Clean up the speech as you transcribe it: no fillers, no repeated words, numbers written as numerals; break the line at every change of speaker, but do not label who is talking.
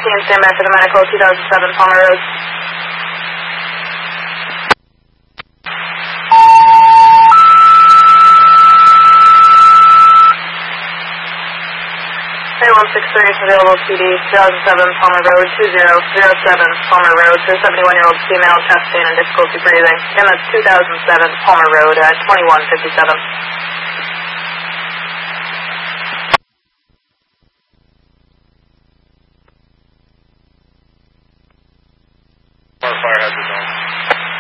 stand by for the medical, 2007 Palmer Road. Hey, 163 is available PD, 2007 Palmer Road, 2007 Palmer Road, to a 71-year-old female, chest pain and difficulty breathing. Again, that's 2007 Palmer Road at 2157.